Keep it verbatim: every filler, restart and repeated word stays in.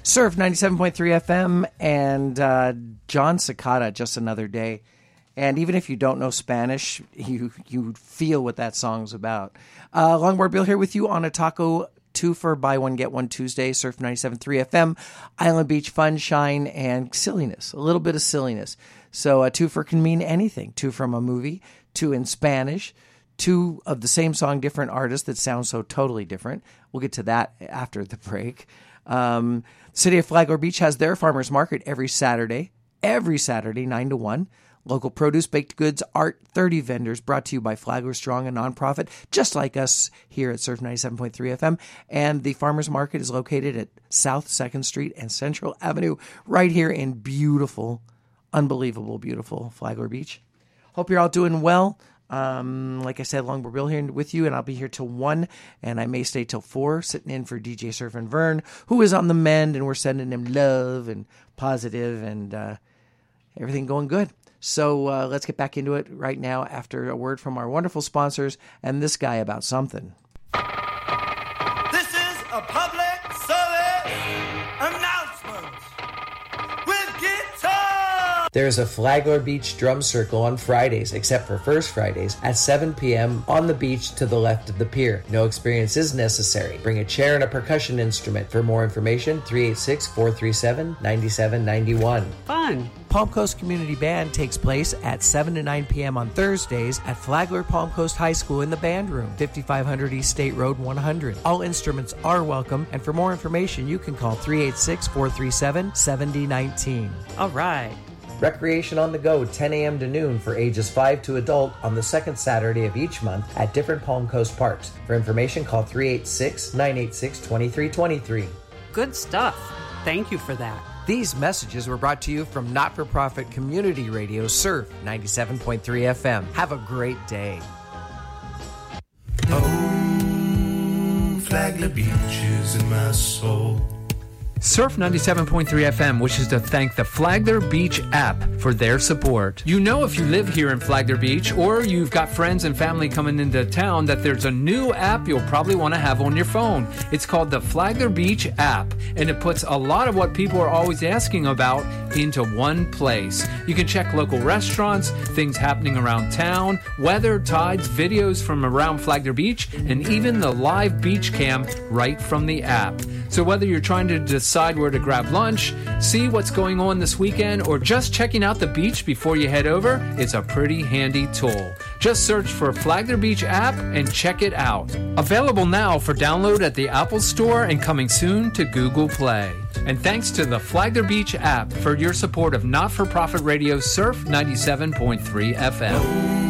Surf ninety-seven point three F M and uh, John Cicada, Just Another Day. And even if you don't know Spanish, you you feel what that song's about. Uh, Longboard Bill here with you on a Taco Twofer, buy one, get one Tuesday, Surf ninety-seven point three F M, Island Beach fun, shine, and silliness. A little bit of silliness. So a twofer can mean anything. Two from a movie, two in Spanish, two of the same song, different artists that sound so totally different. We'll get to that after the break. Um, City of Flagler Beach has their farmers market every Saturday, every Saturday, nine to one. Local produce, baked goods, art, thirty vendors, brought to you by Flagler Strong, a nonprofit, just like us here at Surf ninety-seven point three F M. And the farmers market is located at South second Street and Central Avenue, right here in beautiful, unbelievable, beautiful Flagler Beach. Hope you're all doing well. Um, like I said, Longboard Bill here with you, and I'll be here till one, and I may stay till four, sitting in for D J Surf and Vern, who is on the mend, and we're sending him love and positive and uh, everything going good. So uh, let's get back into it right now after a word from our wonderful sponsors and this guy about something. This is a public service announcement with guitar. There's a Flagler Beach Drum Circle on Fridays, except for First Fridays, at seven p.m. on the beach to the left of the pier. No experience is necessary. Bring a chair and a percussion instrument. For more information, three eight six, four three seven, nine seven nine one. Fun. Palm Coast Community Band takes place at seven to nine p.m. on Thursdays at Flagler Palm Coast High School in the band room, fifty-five hundred East State Road one hundred. All instruments are welcome, and for more information, you can call three eight six, four three seven, seven zero one nine. All right. Recreation on the go, ten a.m. to noon for ages five to adult on the second Saturday of each month at different Palm Coast parks. For information, call three eight six, nine eight six, two three two three. Good stuff. Thank you for that. These messages were brought to you from not-for-profit community radio Surf ninety-seven point three F M. Have a great day. Oh, Flagler Beach is in my soul. Surf ninety-seven point three F M wishes to thank the Flagler Beach app for their support. You know, if you live here in Flagler Beach or you've got friends and family coming into town, that there's a new app you'll probably want to have on your phone. It's called the Flagler Beach app, and it puts a lot of what people are always asking about into one place. You can check local restaurants, things happening around town, weather, tides, videos from around Flagler Beach, and even the live beach cam right from the app. So whether you're trying to decide where to grab lunch, see what's going on this weekend, or just checking out the beach before you head over, it's a pretty handy tool. Just search for Flagler Beach app and check it out. Available now for download at the Apple Store and coming soon to Google Play. And thanks to the Flagler Beach app for your support of not-for-profit radio Surf ninety-seven point three F M.